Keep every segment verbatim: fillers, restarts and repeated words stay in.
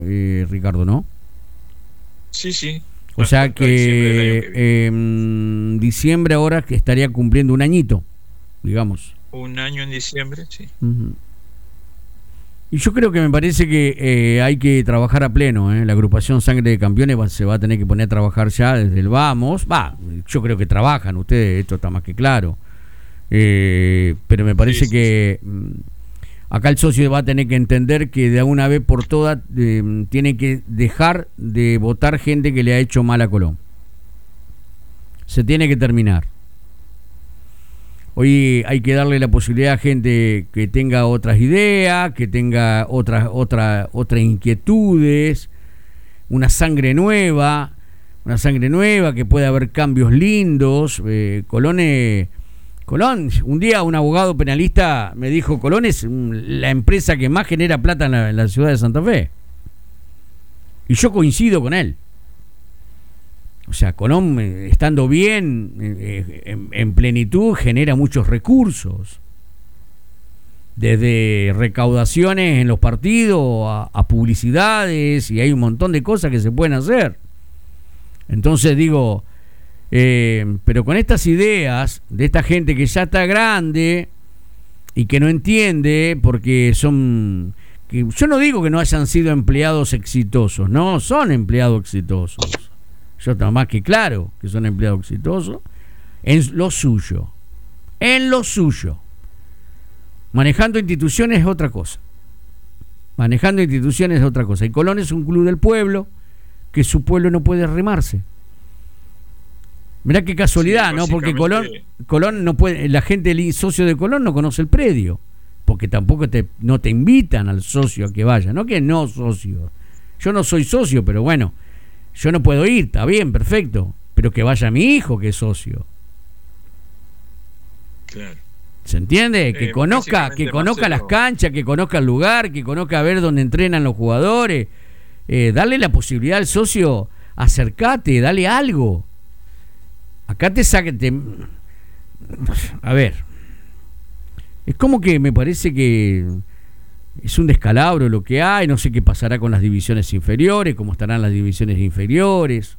eh, Ricardo, ¿no? Sí, sí. O sea que, que en eh, diciembre ahora que estaría cumpliendo un añito, digamos. Un año en diciembre, sí. Uh-huh. Y yo creo que me parece que eh, hay que trabajar a pleno, ¿eh? La agrupación Sangre de Campeones va, se va a tener que poner a trabajar ya desde el vamos. Va, yo creo que trabajan ustedes, esto está más que claro. Eh, pero me parece sí, sí, que sí. Acá el socio va a tener que entender que de una vez por todas eh, tiene que dejar de votar gente que le ha hecho mal a Colón. Se tiene que terminar. Hoy hay que darle la posibilidad a gente que tenga otras ideas, que tenga otras otras otras inquietudes, una sangre nueva, una sangre nueva, que pueda haber cambios lindos. Eh, Colón, eh, Colón, un día un abogado penalista me dijo, Colón es la empresa que más genera plata en la, en la ciudad de Santa Fe. Y yo coincido con él. O sea, Colón, estando bien, eh, en, en plenitud, genera muchos recursos. Desde recaudaciones en los partidos a, a publicidades, y hay un montón de cosas que se pueden hacer. Entonces digo, eh, pero con estas ideas de esta gente que ya está grande y que no entiende, porque son... que yo no digo que no hayan sido empleados exitosos, no, son empleados exitosos. Yo está más que claro que son empleados exitosos en lo suyo. En lo suyo. Manejando instituciones es otra cosa. Manejando instituciones es otra cosa. Y Colón es un club del pueblo que su pueblo no puede arrimarse. Mirá qué casualidad, sí, ¿no? Porque Colón, Colón no puede, la gente, el socio de Colón no conoce el predio. Porque tampoco te, no te invitan al socio a que vaya. No que no socio. Yo no soy socio, pero bueno. Yo no puedo ir, está bien, perfecto, pero que vaya mi hijo que es socio. Claro. ¿Se entiende? Que eh, conozca, que conozca Marcelo, las canchas, que conozca el lugar, que conozca a ver dónde entrenan los jugadores. Eh, darle la posibilidad al socio, acércate, dale algo. Acá te saque, te... a ver. Es como que me parece que es un descalabro lo que hay, no sé qué pasará con las divisiones inferiores, cómo estarán las divisiones inferiores.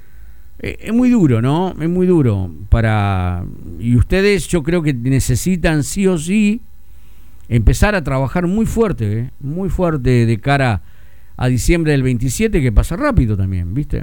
Eh, es muy duro, ¿no? Es muy duro para... Y ustedes yo creo que necesitan sí o sí empezar a trabajar muy fuerte, ¿eh? Muy fuerte de cara a diciembre del veintisiete, que pasa rápido también, ¿viste?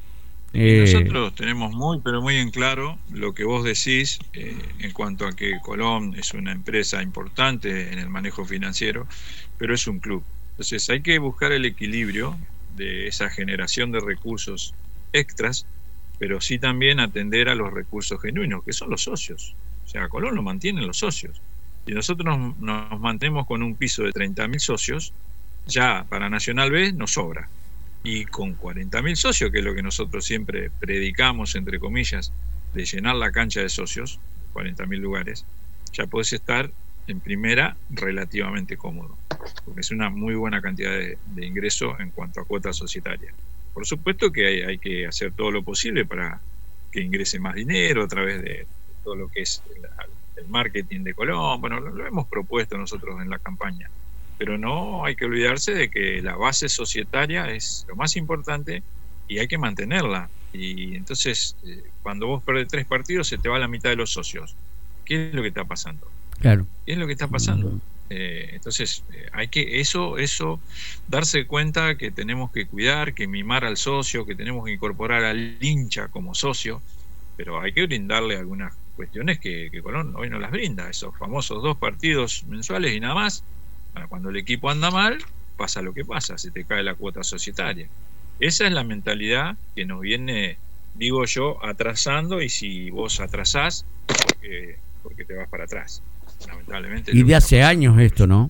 Eh, nosotros tenemos muy, pero muy en claro lo que vos decís eh, en cuanto a que Colón es una empresa importante en el manejo financiero, pero es un club. Entonces hay que buscar el equilibrio de esa generación de recursos extras, pero sí también atender a los recursos genuinos, que son los socios. O sea, Colón lo mantienen los socios. Si nosotros nos, nos mantenemos con un piso de treinta mil socios, ya para Nacional B nos sobra. Y con cuarenta mil socios, que es lo que nosotros siempre predicamos, entre comillas, de llenar la cancha de socios, cuarenta mil lugares, ya podés estar en primera relativamente cómodo, porque es una muy buena cantidad de, de ingreso en cuanto a cuota societaria. Por supuesto que hay, hay que hacer todo lo posible para que ingrese más dinero a través de todo lo que es el, el marketing de Colón. Bueno, lo, lo hemos propuesto nosotros en la campaña. Pero no hay que olvidarse de que la base societaria es lo más importante y hay que mantenerla. Y entonces, eh, cuando vos perdés tres partidos, se te va la mitad de los socios. ¿Qué es lo que está pasando? Claro. ¿Qué es lo que está pasando? Eh, entonces, eh, hay que eso, eso, darse cuenta que tenemos que cuidar, que mimar al socio, que tenemos que incorporar al hincha como socio, pero hay que brindarle algunas cuestiones que, que Colón hoy no las brinda. Esos famosos dos partidos mensuales y nada más. Cuando el equipo anda mal, pasa lo que pasa, se te cae la cuota societaria. Esa es la mentalidad que nos viene, digo yo, atrasando, y si vos atrasás, porque, porque te vas para atrás. Lamentablemente. Y de hace años esto, ¿no?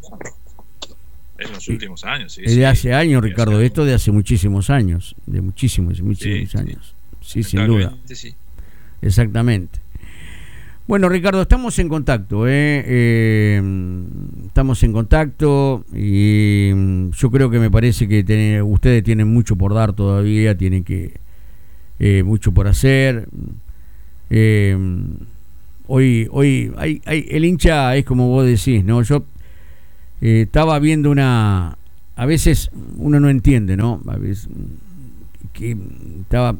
En los últimos años, sí. Es de sí, hace años, Ricardo, hace esto de hace muchísimos años, de muchísimos, muchísimos sí, años. Sí, sí, sin duda. Sí. Exactamente. Bueno, Ricardo, estamos en contacto, ¿eh? Eh, estamos en contacto y yo creo que me parece que ten, ustedes tienen mucho por dar todavía, tienen que eh, mucho por hacer. Eh, hoy, hoy hay, hay, el hincha es como vos decís, ¿no? Yo eh, estaba viendo una a veces uno no entiende, ¿no? A veces que estaba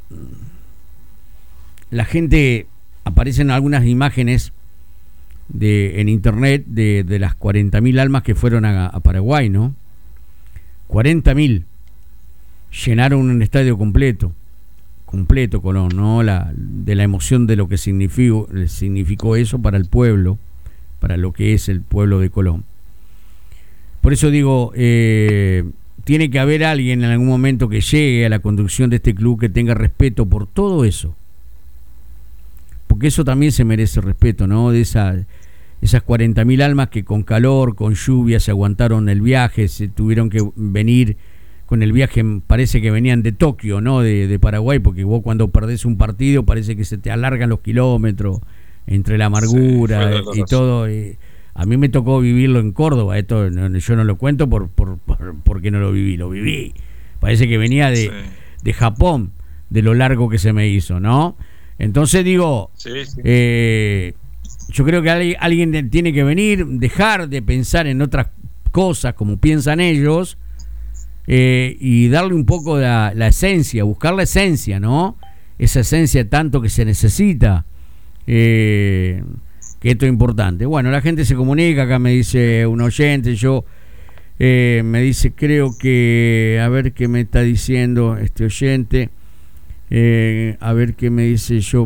la gente, aparecen algunas imágenes de en internet de, de las cuarenta mil almas que fueron a, a Paraguay, ¿no? cuarenta mil llenaron un estadio completo, completo Colón, ¿no? La, de la emoción de lo que significó, significó eso para el pueblo, para lo que es el pueblo de Colón. Por eso digo, eh, tiene que haber alguien en algún momento que llegue a la conducción de este club que tenga respeto por todo eso. Porque eso también se merece respeto, ¿no? De esa, esas cuarenta mil almas que con calor, con lluvia, se aguantaron el viaje, se tuvieron que venir con el viaje, parece que venían de Tokio, ¿no? De, de Paraguay, porque vos cuando perdés un partido parece que se te alargan los kilómetros entre la amargura sí, y todo. Y a mí me tocó vivirlo en Córdoba, esto no, yo no lo cuento por, por, por porque no lo viví, lo viví. Parece que venía de, sí. de Japón, de lo largo que se me hizo, ¿no? Entonces digo, sí, sí. Eh, yo creo que alguien, alguien tiene que venir, dejar de pensar en otras cosas como piensan ellos, eh, y darle un poco la, la esencia, buscar la esencia, ¿no? Esa esencia tanto que se necesita, eh, que esto es importante. Bueno, la gente se comunica, acá me dice un oyente, yo eh, me dice, creo que, a ver qué me está diciendo este oyente. Eh, a ver qué me dice yo.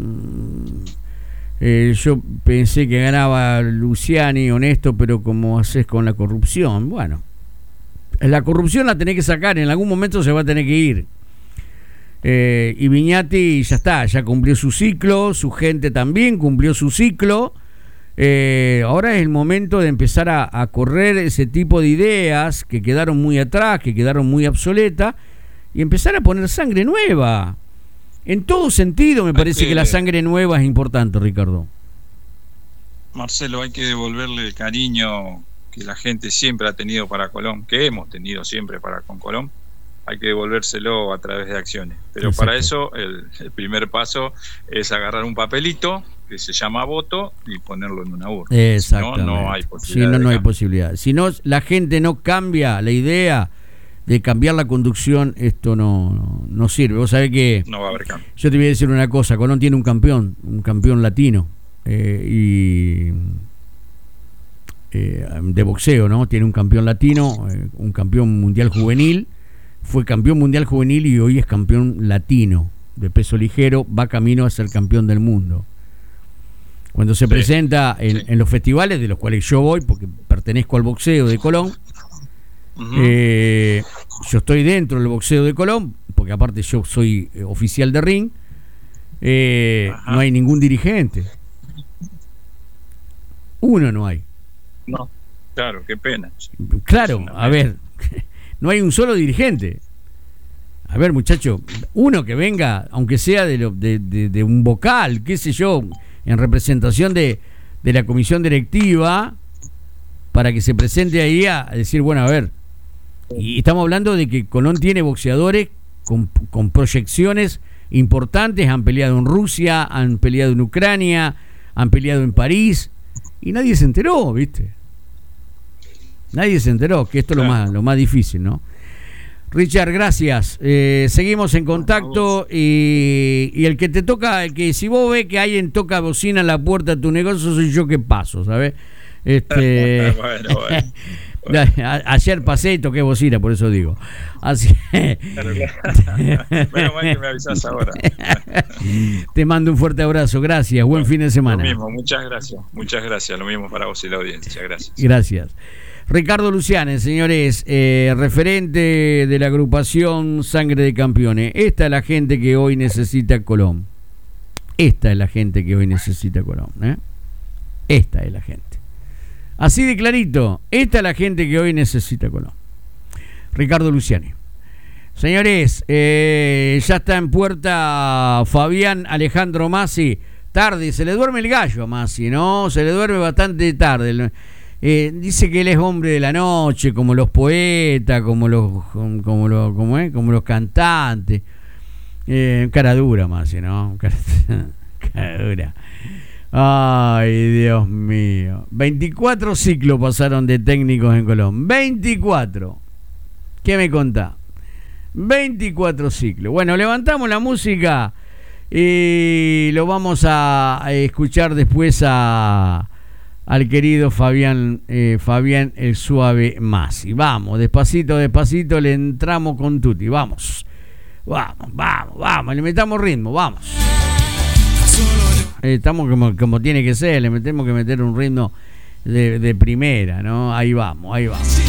Eh, yo pensé que ganaba Luciani, honesto, pero como haces con la corrupción. Bueno, la corrupción la tenés que sacar, en algún momento se va a tener que ir. Eh, y Viñati ya está, ya cumplió su ciclo, su gente también cumplió su ciclo. Eh, ahora es el momento de empezar a, a correr ese tipo de ideas que quedaron muy atrás, que quedaron muy obsoletas, y empezar a poner sangre nueva. En todo sentido me parece que, que la sangre nueva es importante, Ricardo. Marcelo, hay que devolverle el cariño que la gente siempre ha tenido para Colón, que hemos tenido siempre para con Colón. Hay que devolvérselo a través de acciones. Pero exacto. Para eso el, el primer paso es agarrar un papelito que se llama voto y ponerlo en una urna. Exactamente. Si no, no hay posibilidad. Si no, no hay posibilidad. Si no, la gente no cambia la idea de cambiar la conducción, esto no, no, no sirve. Vos sabés que no va a haber cambio. Yo te voy a decir una cosa, Colón tiene un campeón, un campeón latino, eh, y eh, de boxeo, ¿no? Tiene un campeón latino, eh, un campeón mundial juvenil, fue campeón mundial juvenil y hoy es campeón latino de peso ligero, va camino a ser campeón del mundo. Cuando se sí, presenta en, sí. en los festivales, de los cuales yo voy, porque pertenezco al boxeo de Colón, Uh-huh. Eh, yo estoy dentro del boxeo de Colón, porque aparte yo soy eh, oficial de ring, eh, no hay ningún dirigente. Uno no hay. No, claro, qué pena. Claro, a ver, no hay un solo dirigente. A ver, muchacho, uno que venga, aunque sea de, lo, de, de, de un vocal, qué sé yo, en representación de, de la comisión directiva, para que se presente ahí a decir, bueno, a ver, y estamos hablando de que Colón tiene boxeadores con, con proyecciones importantes, han peleado en Rusia, han peleado en Ucrania, han peleado en París, y nadie se enteró, ¿viste? Nadie se enteró, que esto es lo más, lo más difícil, ¿no? Richard, gracias. Eh, seguimos en contacto y, y el que te toca, el que si vos ves que alguien toca bocina en la puerta de tu negocio, soy yo que paso, ¿sabes? Este, bueno, bueno. Bueno. Ayer pasé y toqué bocina, por eso digo. Así bueno, mal que me avisás ahora. Te mando un fuerte abrazo, gracias, buen bueno, fin de semana. Lo mismo, muchas gracias, muchas gracias, lo mismo para vos y la audiencia, gracias. Gracias. Ricardo Luciani, señores, eh, referente de la agrupación Sangre de Campeones. Esta es la gente que hoy necesita Colón. Esta es la gente que hoy necesita Colón, ¿eh? Esta es la gente. Así de clarito, esta es la gente que hoy necesita Colón. Ricardo Luciani. Señores, eh, ya está en puerta Fabián Alejandro Massi. Tarde, se le duerme el gallo a Massi, ¿no? Se le duerme bastante tarde. Eh, dice que él es hombre de la noche, como los poetas, como los, como los, como, eh, como los cantantes. Eh, cara dura, Massi, ¿no? Cara, cara dura. Ay, Dios mío. veinticuatro ciclos pasaron de técnicos en Colón. veinticuatro. ¿Qué me contá? veinticuatro ciclos. Bueno, levantamos la música y lo vamos a escuchar después a al querido Fabián, eh, Fabián el Suave Masi. Vamos, despacito, despacito, le entramos con tutti. Vamos, vamos, vamos, vamos, le metamos ritmo, vamos. Eh, estamos como, como tiene que ser, le metemos que meter un ritmo de, de primera, ¿no? Ahí vamos, ahí vamos.